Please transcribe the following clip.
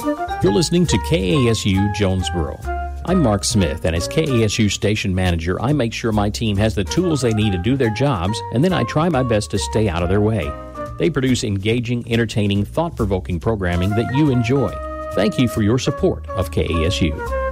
You're listening to KASU Jonesboro. I'm Mark Smith, and as KASU station manager, I make sure my team has the tools they need to do their jobs, and then I try my best to stay out of their way. They produce engaging, entertaining, thought-provoking programming that you enjoy. Thank you for your support of KASU.